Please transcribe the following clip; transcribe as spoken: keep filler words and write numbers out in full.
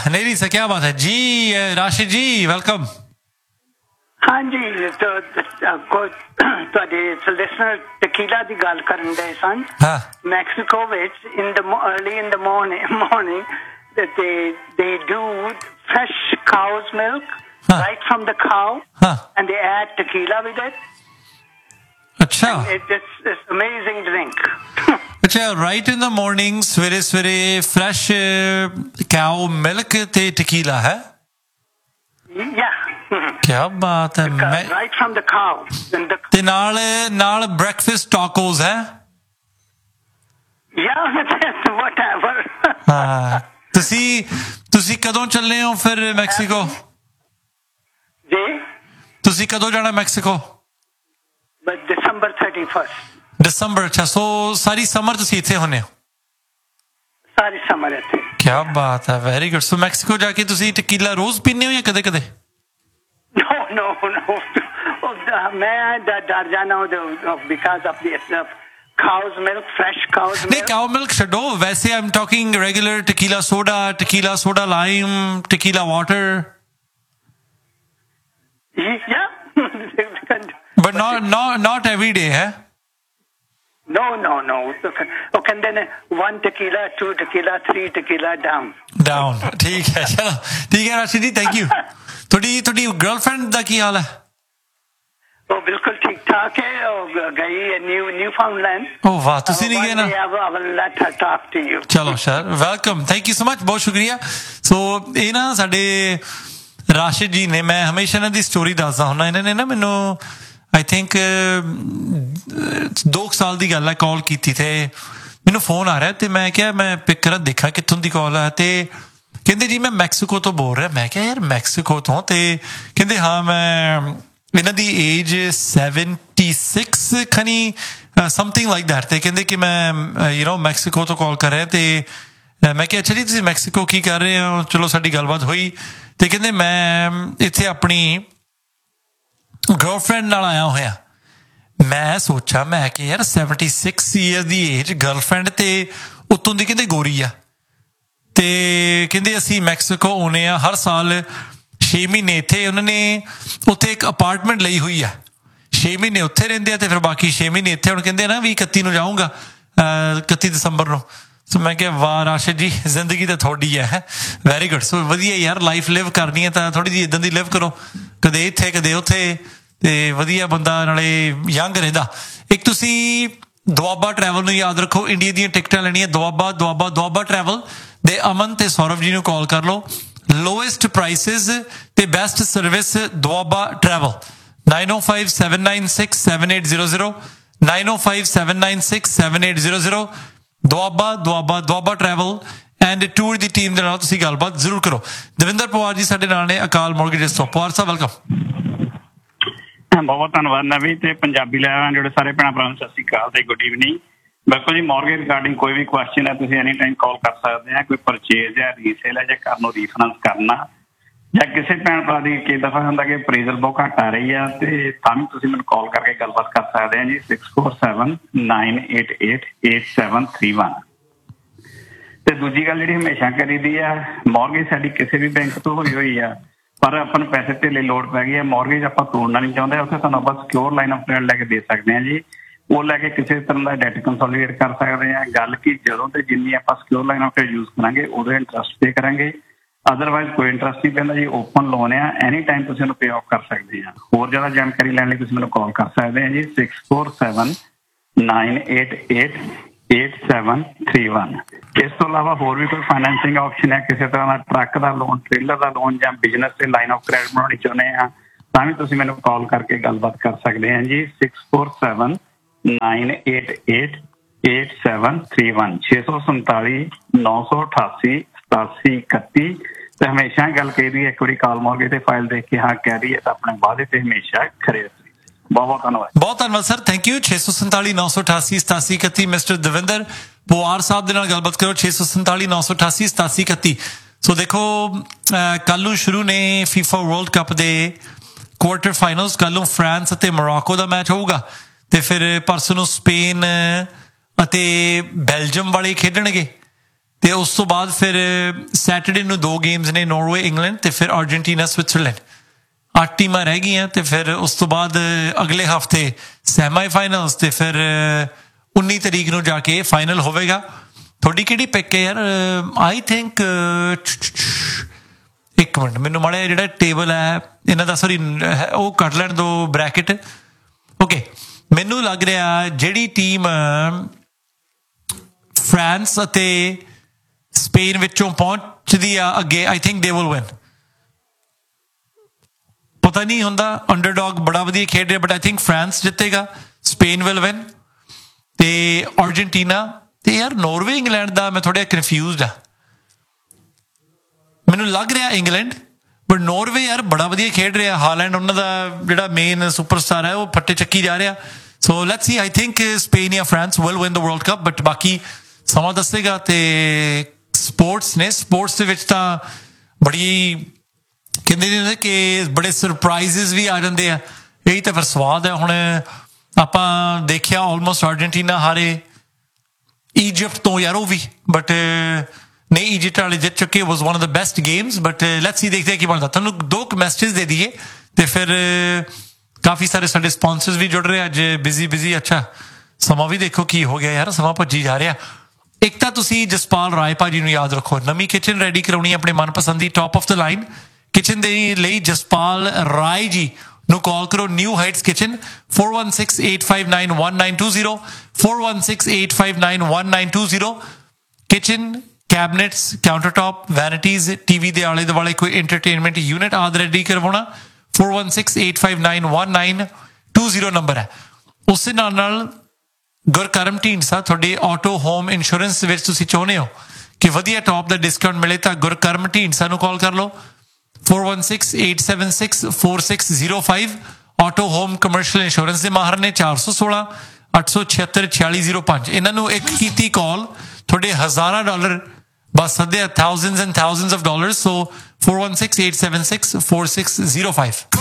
नहीं नहीं सर क्या बात है जी राशिद जी वेलकम हाँ जी तो ਤੁਹਾਡੇ ਲਿਸਨਰ ਟਕੀਲਾ ਦੀ ਗੱਲ ਕਰਨ ਦੇ ਸਨ ਹਾਂ ਮੈਕਸੀਕੋ ਵਿੱਚ in the early in the morning morning that they they do fresh cow's milk huh. right from the cow huh. and they add tequila with it. अच्छा it's it's amazing drink. अच्छा right in the morning सवेरे सवेरे fresh cow milk ਤੇ tequila है yeah क्या बात है मैं right from the cow the... ਤੇ ਨਾਲ ਨਾਲ breakfast tacos है yeah whatever ਹਾਂ ਤੁਸੀਂ ਤੁਸੀਂ ਕਦੋਂ ਚੱਲੇ ਹੋ ਫਿਰ ਮੈਕਸੀਕੋ ਜੀ ਤੁਸੀਂ ਕਦੋਂ ਜਾਣਾ ਮੈਕਸੀਕੋ but December thirty-first ਦਸੰਬਰ ਅੱਛਾ ਸੋ ਸਾਰੀ ਸਮਰ ਤੁਸੀਂ ਇੱਥੇ ਹੁੰਨੇ ਹੋ ਸਾਰੀ ਸਮਰ ਇੱਥੇ ਕੀ ਬਾਤ ਹੈ ਵੈਰੀ ਗੁੱਡ ਸੋ ਮੈਕਸੀਕੋ ਜਾ ਕੇ ਤੁਸੀਂ ਟਕੀਲਾ ਰੋਜ਼ ਪੀਂਦੇ ਹੋ ਜਾਂ ਕਦੇ ਕਦੇ no no no ਮੈਂ ਡਰ ਜਾਣਾ ਉਹ because of the cow's milk fresh cow's milk ਨਹੀਂ cow milk ਛੱਡੋ ਵੈਸੇ I'm talking regular tequila soda tequila soda lime tequila water yeah but not not not every day है no no no okay then one tequila two tequila three tequila down down ठीक है चलो ठीक है राशिद जी thank you ਤੁਹਾਡੀ ਤੁਹਾਡੀ girlfriend ਦਾ ਕੀ ਹਾਲ ਹੈ ਉਹ ਬਿਲਕੁਲ ਠੀਕ ਠਾਕ ਹੈ ਉਹ ਗਈ ਹੈ ਨਿਊ ਨਿਊਫਾਊਂਡਲੈਂਡ ਉਹ ਵਾਹ ਤੁਸੀਂ ਨਹੀਂ ਗਏ ਨਾ I will let her talk to you ਚਲੋ sir welcome thank you so much ਬਹੁਤ ਸ਼ੁਕਰੀਆ ਸੋ ਇਹ ਨਾ ਸਾਡੇ ਰਾਸ਼ਿਦ ਜੀ ਨੇ ਮੈਂ ਹਮੇਸ਼ਾ ਇਹਨਾਂ ਦੀ ਸਟੋਰੀ ਦੱਸਦਾ ਹੁੰਦਾ ਇਹਨਾਂ ਨੇ ਨਾ ਮੈਨੂੰ ਆਈ ਥਿੰਕ ਦੋ ਸਾਲ ਦੀ ਗੱਲ ਹੈ ਕਾਲ ਕੀਤੀ ਤੇ ਮੈਨੂੰ ਫੋਨ ਆ ਰਿਹਾ ਤੇ ਮੈਂ ਕਿਹਾ ਮੈਂ ਪਿਕ ਕਰਾਂ ਦੇਖਾਂ ਕਿੱਥੋਂ ਦੀ ਕਾਲ ਹੈ ਤੇ ਕਹਿੰਦੇ ਜੀ ਮੈਂ ਮੈਕਸੀਕੋ ਤੋਂ ਬੋਲ ਰਿਹਾ ਮੈਂ ਕਿਹਾ ਯਾਰ ਮੈਕਸੀਕੋ ਤੋਂ ਤੇ ਕਹਿੰਦੇ ਹਾਂ ਮੈਂ ਇਹਨਾਂ ਦੀ age seventy six ਖਨੀ something like that ਤੇ ਕਹਿੰਦੇ ਕਿ ਮੈਂ ਯੂ ਨੋ ਮੈਕਸੀਕੋ ਤੋਂ ਕਾਲ ਕਰ ਰਿਹਾ ਤੇ ਮੈਂ ਕਿਹਾ ਅੱਛਾ ਜੀ ਤੁਸੀਂ ਮੈਕਸੀਕੋ ਕੀ ਕਰ ਰਹੇ ਹੋ ਚਲੋ ਸਾਡੀ ਗੱਲਬਾਤ ਹੋਈ ਤੇ ਕਹਿੰਦੇ ਮੈਂ ਇੱਥੇ ਆਪਣੀ ਗਰਲਫ੍ਰੈਂਡ ਨਾਲ ਆਇਆ ਹੋਇਆ ਮੈਂ ਸੋਚਾ ਮੈਂ ਕਿ ਯਾਰ ਸੈਵਨਟੀ ਸਿਕਸ ਈਅਰ ਦੀ ਏਜ ਗਰਲਫ੍ਰੈਂਡ ਤੇ ਉੱਤੋਂ ਦੀ ਕਹਿੰਦੇ ਗੋਰੀ ਆ ਤੇ ਕਹਿੰਦੇ ਅਸੀਂ ਮੈਕਸੀਕੋ ਆਉਂਦੇ ਆ ਹਰ ਸਾਲ ਛੇ ਮਹੀਨੇ ਇੱਥੇ ਉਹਨਾਂ ਨੇ ਉੱਥੇ ਇੱਕ ਅਪਾਰਟਮੈਂਟ ਲਈ ਹੋਈ ਆ ਛੇ ਮਹੀਨੇ ਉੱਥੇ ਰਹਿੰਦੇ ਆ ਤੇ ਫਿਰ ਬਾਕੀ ਛੇ ਮਹੀਨੇ ਇੱਥੇ ਹੁਣ ਕਹਿੰਦੇ ਨਾ ਵੀ ਇਕੱਤੀ ਨੂੰ ਜਾਊਂਗਾ ਇਕੱਤੀ ਦਸੰਬਰ ਨੂੰ ਸੋ ਮੈਂ ਕਿਹਾ ਵਾਹ ਰਾਸ਼ਿਦ ਜੀ ਜ਼ਿੰਦਗੀ ਤਾਂ ਤੁਹਾਡੀ ਹੈ ਵੈਰੀ ਗੁੱਡ ਸੋ ਵਧੀਆ ਯਾਰ ਲਾਈਫ ਲਿਵ ਕਰਨੀ ਹੈ ਤਾਂ ਥੋੜ੍ਹੀ ਜਿਹੀ ਇੱਦਾਂ ਦੀ ਲਿਵ ਕਰੋ ਕਦੇ ਇੱਥੇ ਕਦੇ ਉੱਥੇ ਤੇ ਵਧੀਆ ਬੰਦਾ ਨਾਲੇ ਯੰਗ ਰਹਿੰਦਾ ਇੱਕ ਤੁਸੀਂ ਦੁਆਬਾ ਟਰੈਵਲ ਨੂੰ ਯਾਦ ਰੱਖੋ ਇੰਡੀਆ ਦੀਆਂ ਟਿਕਟਾਂ ਲੈਣੀਆਂ ਦੁਆਬਾ ਦੁਆਬਾ ਦੁਆਬਾ ਟਰੈਵਲ ਦੇ ਅਮਨ ਤੇ ਸੌਰਵ ਜੀ ਨੂੰ ਕਾਲ ਕਰ ਲਓ ਲੋਐਸਟ ਪ੍ਰਾਈਸਿਸ ਤੇ best service Doaba travel nine O five seven nine six seven eight zero zero nine O five seven nine six seven eight zero zero Doaba Doaba Doaba travel and tour the team ਦੇ ਨਾਲ ਤੁਸੀਂ ਗੱਲਬਾਤ ਜ਼ਰੂਰ ਕਰੋ ਦਵਿੰਦਰ ਪਵਾਰ ਜੀ ਸਾਡੇ ਨਾਲ ਨੇ ਅਕਾਲ ਮੋਰਗੇਜਸ ਤੋਂ ਪਵਾਰ ਸਾਹਿਬ ਵੈਲਕਮ ਬਹੁਤ ਧੰਨਵਾਦ ਨਵੀ ਤੇ ਪੰਜਾਬੀ ਲੈਣ ਜਿਹੜੇ ਸਾਰੇ ਭੈਣਾਂ ਭਰਾਵਾਂ ਨੂੰ ਸਤਿ ਸ਼੍ਰੀ ਅਕਾਲ ਤੇ ਗੁੱਡ ਈਵਨਿੰਗ ਬਿਲਕੁਲ ਜੀ ਮੌਰਗੇਜ ਰਿਗਾਰਡਿੰਗ ਕੋਈ ਵੀ ਕੁਐਸਚਨ ਹੈ ਤੁਸੀਂ ਐਨੀ ਟਾਈਮ ਕਾਲ ਕਰ ਸਕਦੇ ਆ ਕੋਈ ਪਰਚੇਜ਼ ਹੈ ਰੀਸੇਲ ਹੈ ਜਾਂ ਘਰ ਨੂੰ ਰੀਫਾਈਨੈਂਸ ਕਰਨਾ ਜਾਂ ਕਿਸੇ ਭੈਣ ਭਰਾ ਦੀ ਕਈ ਦਫਾ ਹੁੰਦਾ ਕਿ ਅਪਰੇਜ਼ਲ ਬਹੁਤ ਘੱਟ ਆ ਰਹੀ ਆ ਤੇ ਤਾਂ ਵੀ ਤੁਸੀਂ ਮੈਨੂੰ ਕਾਲ ਕਰਕੇ ਗੱਲਬਾਤ ਕਰ ਸਕਦੇ ਆ G six four seven nine eight eight eight seven three one ਤੇ ਦੂਜੀ ਗੱਲ ਜਿਹੜੀ ਹਮੇਸ਼ਾ ਕਰੀਦੀ ਆ ਮੌਰਗੇਜ ਸਾਡੀ ਕਿਸੇ ਵੀ ਬੈਂਕ ਤੋਂ ਹੋਈ ਹੋਈ ਆ ਪਰ ਆਪਾਂ ਨੂੰ ਪੈਸੇ ਧੇਲੇ ਲੋੜ ਪੈ ਗਈ ਹੈ ਮੌਰਗੇਜ ਆਪਾਂ ਤੋੜਨਾ ਨਹੀਂ ਚਾਹੁੰਦੇ ਉੱਥੇ ਤੁਹਾਨੂੰ ਆਪਾਂ ਸਿਕਿਉਰ ਲਾਈਨ ਆਫ ਕ੍ਰੈਡਿਟ ਲੈ ਕੇ ਦੇ ਸਕਦੇ ਹਾਂ ਜੀ ਉਹ ਲੈ ਕੇ ਕਿਸੇ ਤਰ੍ਹਾਂ ਦਾ ਡੈਟ ਕੰਸੋਲੀਡੇਟ ਕਰ ਸਕਦੇ ਹਾਂ ਗੱਲ ਕਿ ਜਦੋਂ ਤੇ ਜਿੰਨੀ ਆਪਾਂ secure line of credit use ਕਰਾਂਗੇ ਉਦੋਂ ਇੰਟਰਸਟ ਪੇ ਕਰਾਂਗੇ ਅਦਰਵਾਈਜ਼ ਕੋਈ ਇੰਟਰਸਟ ਨਹੀਂ ਪੈਂਦਾ ਜੀ ਓਪਨ ਲੋਨ ਆ ਐਨੀ ਟਾਈਮ ਤੁਸੀਂ ਉਹਨੂੰ ਪੇ ਆਫ ਕਰ ਸਕਦੇ ਆ ਹੋਰ ਜ਼ਿਆਦਾ ਜਾਣਕਾਰੀ ਲੈਣ ਲਈ ਤੁਸੀਂ ਮੈਨੂੰ ਕਾਲ ਕਰ ਸਕਦੇ ਆ G six four seven nine eight eight eight seven three one ਇਸ ਤੋਂ ਇਲਾਵਾ ਹੋਰ ਵੀ ਕੋਈ ਫਾਈਨੈਂਸਿੰਗ ਆਪਸ਼ਨ ਹੈ ਕਿਸੇ ਤਰ੍ਹਾਂ ਦਾ ਟਰੱਕ ਦਾ ਲੋਨ ਟ੍ਰੇਲਰ ਦਾ ਲੋਨ ਜਾਂ ਬਿਜ਼ਨਸ ਤੇ ਲਾਈਨ ਆਫ ਕ੍ਰੈਡਿਟ ਬਣਾਉਣੀ ਚਾਹੁੰਦੇ ਆ ਤਾਂ ਵੀ ਤੁਸੀਂ ਮੈਨੂੰ ਕਾਲ ਕਰਕੇ ਗੱਲਬਾਤ ਕਰ ਸਕਦੇ ਆ G six four seven nine eight eight eight seven three one ਛੇ ਸੌ ਸੰਤਾਲੀ ਨੌ ਸੌ ਅਠਾਸੀ ਸਤਾਸੀ ਇਕੱਤੀ ਤੇ ਹਮੇਸ਼ਾ ਗੱਲ ਕਹੀ ਇੱਕ ਵਾਰੀ ਕਾਲ ਮੌਰਗੇਜ ਤੇ ਫਾਈਲ ਦੇਖ ਕੇ ਹਾਂ ਕਹਿ ਰਹੀ ਹੈ ਤਾਂ ਆਪਣੇ ਵਾਅਦੇ ਤੇ ਹਮੇਸ਼ਾ ਖਰੇ ਬਹੁਤ ਬਹੁਤ ਧੰਨਵਾਦ ਬਹੁਤ ਧੰਨਵਾਦ ਸਰ ਥੈਂਕ ਯੂ ਛੇ ਸੌ ਸੰਤਾਲੀ ਨੌ ਸੌ ਅਠਾਸੀ ਸਤਾਸੀ ਇਕੱਤੀ ਮਿਸਟਰ ਦਵਿੰਦਰ ਪਵਾਰ ਸਾਹਿਬ ਦੇ ਨਾਲ ਗੱਲਬਾਤ ਕਰੋ ਛੇ ਸੌ ਸੰਤਾਲੀ ਨੌ ਸੌ ਅਠਾਸੀ ਸਤਾਸੀ ਇਕੱਤੀ ਸੋ ਦੇਖੋ ਕੱਲ ਨੂੰ ਸ਼ੁਰੂ ਨੇ ਫੀਫਾ ਵਰਲਡ ਕੱਪ ਦੇ ਕੁਆਰਟਰ ਫਾਈਨਲਸ ਕੱਲ ਨੂੰ ਫਰਾਂਸ ਅਤੇ ਮੋਰਾਕੋ ਦਾ ਮੈਚ ਹੋਊਗਾ ਤੇ ਫਿਰ ਪਰਸੋਂ ਨੂੰ ਸਪੇਨ ਅਤੇ ਬੈਲਜੀਅਮ ਵਾਲੇ ਖੇਡਣਗੇ ਤੇ ਉਸ ਤੋਂ ਬਾਅਦ ਫਿਰ ਸੈਟਰਡੇ ਨੂੰ ਦੋ ਗੇਮਸ ਨੇ, ਨੋਰਵੇ ਇੰਗਲੈਂਡ ਤੇ ਫਿਰ ਅਰਜਨਟੀਨਾ ਸਵਿਟਜ਼ਰਲੈਂਡ। ਅੱਠ ਟੀਮਾਂ ਰਹਿ ਗਈਆਂ ਤੇ ਫਿਰ ਉਸ ਤੋਂ ਬਾਅਦ ਅਗਲੇ ਹਫਤੇ ਸੈਮੀ ਫਾਈਨਲਸ ਤੇ ਫਿਰ ਉੱਨੀ ਤਰੀਕ ਨੂੰ ਜਾ ਕੇ ਫਾਈਨਲ ਹੋਵੇਗਾ। ਤੁਹਾਡੀ ਕਿਹੜੀ ਪਿਕ ਹੈ ਯਾਰ? ਆਈ ਥਿੰਕ ਇੱਕ ਮਿੰਟ ਮੈਨੂੰ ਮਾੜਾ ਜਿਹੜਾ ਟੇਬਲ ਹੈ ਇਹਨਾਂ ਦਾ ਸੌਰੀ ਉਹ ਕੱਢ ਲੈਣ ਦੋ ਬ੍ਰੈਕਟ। ਓਕੇ, ਮੈਨੂੰ ਲੱਗ ਰਿਹਾ ਜਿਹੜੀ ਟੀਮ ਫਰਾਂਸ ਅਤੇ ਸਪੇਨ ਵਿੱਚੋਂ ਪਹੁੰਚਦੀ ਆ ਅੱਗੇ, I think they will win. ਪਤਾ ਨਹੀਂ ਹੁੰਦਾ, ਅੰਡਰਡੌਗ ਬੜਾ ਵਧੀਆ ਖੇਡ ਰਿਹਾ, but I think France ਜਿੱਤੇਗਾ, Spain will win ਤੇ ਅਰਜਨਟੀਨਾ ਤੇ ਯਾਰ ਨੋਰਵੇ ਇੰਗਲੈਂਡ ਦਾ ਮੈਂ ਥੋੜ੍ਹਾ ਕਨਫਿਊਜ਼ਡ ਆ। ਮੈਨੂੰ ਲੱਗ ਰਿਹਾ ਇੰਗਲੈਂਡ, ਬਟ ਨੋਰਵੇ ਯਾਰ ਬੜਾ ਵਧੀਆ ਖੇਡ ਰਿਹਾ। ਹਾਲੈਂਡ ਉਹਨਾਂ ਦਾ ਜਿਹੜਾ ਮੇਨ ਸੁਪਰਸਟਾਰ ਹੈ ਉਹ ਫੱਟੇ ਚੱਕੀ ਜਾ ਰਿਹਾ। So let's see, I think Spain ਜਾਂ France will win the world cup, but ਬਾਕੀ ਸਮਾਂ ਦੱਸੇਗਾ। ਤੇ ਸਪੋਰਟਸ ਨੇ, ਸਪੋਰਟਸ ਦੇ ਵਿੱਚ ਤਾਂ ਬੜੀ ਕਹਿੰਦੇ ਨੇ ਕਿ ਬੜੇ ਸਰਪ੍ਰਾਈਜ਼ਿਸ ਵੀ ਆ ਜਾਂਦੇ ਆ, ਇਹੀ ਤਾਂ ਫਿਰ ਸਵਾਦ ਹੈ। ਹੁਣ ਆਪਾਂ ਦੇਖਿਆ ਆਲਮੋਸਟ ਅਰਜਨਟੀਨਾ ਹਾਰੇ ਈਜਿਪਟ ਤੋਂ ਯਾਰ, ਉਹ ਵੀ ਬਟ ਨਹੀਂ ਈਜਿਪਟ ਵਾਲੇ ਜਿੱਤ ਚੁੱਕੇ, ਵਾਜ਼ one of the best games. But let's see, ਦੇਖਦੇ ਕੀ ਬਣਦਾ। ਤੁਹਾਨੂੰ ਦੋ ਕੁ ਮੈਸੇਜ ਦੇ ਦਈਏ ਤੇ ਫਿਰ ਕਾਫੀ ਸਾਰੇ ਸਾਡੇ ਸਪਾਂਸਰਸ ਵੀ ਜੁੜ ਰਹੇ ਅੱਜ, ਬਿਜ਼ੀ ਬਿਜ਼ੀ। ਅੱਛਾ ਸਮਾਂ ਵੀ ਦੇਖੋ ਕੀ ਹੋ ਗਿਆ ਯਾਰ, ਸਮਾਂ ਭੱਜੀ ਜਾ ਰਿਹਾ। ਇੱਕ ਤਾਂ ਤੁਸੀਂ ਜਸਪਾਲ ਰਾਏ ਭਾਜੀ ਨੂੰ ਯਾਦ ਰੱਖੋ, ਨਵੀਂ ਕਿਚਨ ਰੈਡੀ ਕਰਾਉਣੀ ਆਪਣੇ ਮਨਪਸੰਦ ਦੀ top of the line kitchen ਦੇ ਲਈ ਜਸਪਾਲ ਰਾਏ ਜੀ ਨੂੰ ਕਾਲ ਕਰੋ। New heights kitchen four one six eight five nine one nine two zero four one six eight five nine one nine two zero। Kitchen, ਕੈਬਨਿਟਸ, counter top, ਵੈਨਿਟੀਜ਼, TV ਦੇ ਆਲੇ ਦੁਆਲੇ ਕੋਈ entertainment unit ਆਦਿ ready ਕਰਵਾਉਣਾ four one six eight five nine one nine two zero number ਹੈ। ਉਸੇ ਨਾਲ ਨਾਲ ਗੁਰਕਰਮ ਢੀਂਡਸਾ, ਤੁਹਾਡੇ ਆਟੋ ਹੋਮ ਇੰਸ਼ੋਰੈਂਸ ਵਿੱਚ ਤੁਸੀਂ ਚਾਹੁੰਦੇ ਹੋ ਕਿ ਵਧੀਆ ਟੌਪ ਦਾ ਡਿਸਕਾਊਂਟ ਮਿਲੇ ਤਾਂ ਗੁਰਕਰਮ ਢੀਂਡਸਾ ਨੂੰ ਕਾਲ ਕਰ ਲਓ four one six eight seven six four six zero five। Auto home commercial insurance ਦੇ ਮਾਹਰ ਨੇ ਚਾਰ ਸੌ ਸੋਲਾਂ ਅੱਠ ਸੌ ਛਿਹੱਤਰ ਛਿਆਲੀ ਜ਼ੀਰੋ ਪੰਜ। ਇਹਨਾਂ ਨੂੰ ਇੱਕ ਕੀਤੀ ਕਾਲ ਤੁਹਾਡੇ ਹਜ਼ਾਰਾਂ ਡਾਲਰ ਬਸ ਸੱਦੇ thousands and thousands of dollars. So four one six eight seven six four six zero five।